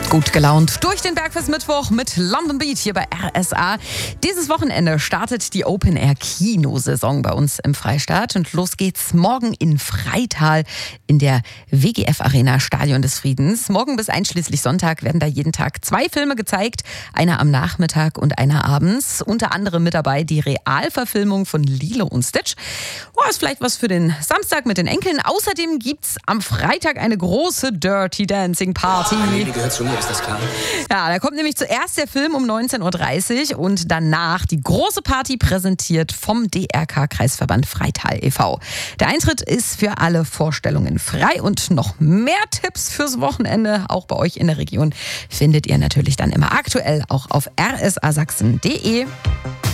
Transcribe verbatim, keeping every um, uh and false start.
Gut gelaunt durch den Bergfest Mittwoch mit London Beat hier bei R S A. Dieses Wochenende startet die Open-Air-Kinosaison bei uns im Freistaat. Und los geht's morgen in Freital in der W G F-Arena Stadion des Friedens. Morgen bis einschließlich Sonntag werden da jeden Tag zwei Filme gezeigt. Einer am Nachmittag und einer abends. Unter anderem mit dabei die Realverfilmung von Lilo und Stitch. Oh, ist vielleicht was für den Samstag mit den Enkeln. Außerdem gibt's am Freitag eine große Dirty Dancing Party. Oh, die gehört zu mir, ist das klar? Ja, da kommt nämlich zuerst der Film um neunzehn Uhr dreißig und danach die große Party, präsentiert vom D R K-Kreisverband Freital e V Der Eintritt ist für alle Vorstellungen frei und noch mehr Tipps fürs Wochenende, auch bei euch in der Region, findet ihr natürlich dann immer aktuell auch auf r s a sachsen punkt d e.